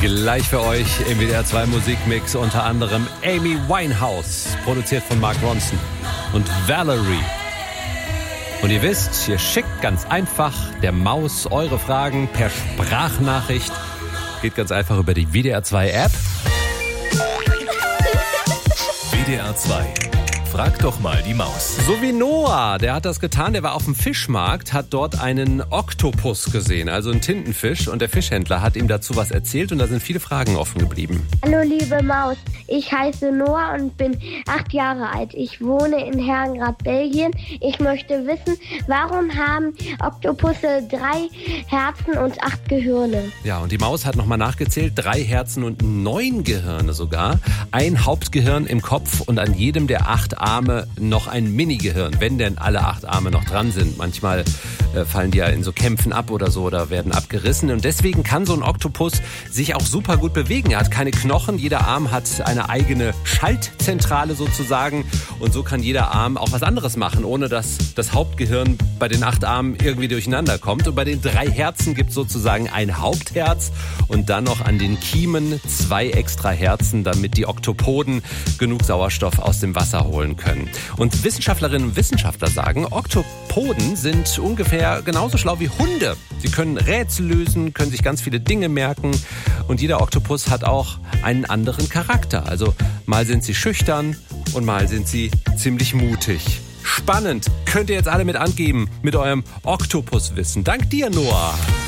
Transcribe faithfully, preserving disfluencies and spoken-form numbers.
Gleich für euch im W D R zwei Musikmix unter anderem Amy Winehouse, produziert von Mark Ronson, und Valerie. Und ihr wisst, ihr schickt ganz einfach der Maus eure Fragen per Sprachnachricht. Geht ganz einfach über die W D R zwei App. W D R zwei. Frag doch mal die Maus. So wie Noah, der hat das getan, der war auf dem Fischmarkt, hat dort einen Oktopus gesehen, also einen Tintenfisch, und der Fischhändler hat ihm dazu was erzählt und da sind viele Fragen offen geblieben. Hallo liebe Maus, ich heiße Noah und bin acht Jahre alt. Ich wohne in Herrengrad, Belgien. Ich möchte wissen, warum haben Oktopusse drei Herzen und acht Gehirne? Ja, und die Maus hat nochmal nachgezählt, drei Herzen und neun Gehirne sogar. Ein Hauptgehirn im Kopf und an jedem der acht Arme noch ein Mini-Gehirn, wenn denn alle acht Arme noch dran sind. Manchmal äh, fallen die ja in so Kämpfen ab oder so oder werden abgerissen. Und deswegen kann so ein Oktopus sich auch super gut bewegen. Er hat keine Knochen, jeder Arm hat eine eigene Schaltzentrale sozusagen. Und so kann jeder Arm auch was anderes machen, ohne dass das Hauptgehirn bei den acht Armen irgendwie durcheinander kommt. Und bei den drei Herzen gibt es sozusagen ein Hauptherz und dann noch an den Kiemen zwei extra Herzen, damit die Oktopoden genug Sauerstoff aus dem Wasser holen können. Und Wissenschaftlerinnen und Wissenschaftler sagen, Oktopoden sind ungefähr genauso schlau wie Hunde. Sie können Rätsel lösen, können sich ganz viele Dinge merken und jeder Oktopus hat auch einen anderen Charakter. Also mal sind sie schüchtern und mal sind sie ziemlich mutig. Spannend. Könnt ihr jetzt alle mit angeben mit eurem Oktopuswissen. Dank dir, Noah.